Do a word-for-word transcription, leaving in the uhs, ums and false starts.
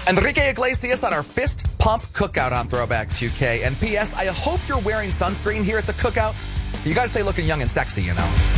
Enrique Iglesias on our fist pump cookout on Throwback two K. And P S. I hope you're wearing sunscreen here at the cookout. You guys stay looking young and sexy, you know.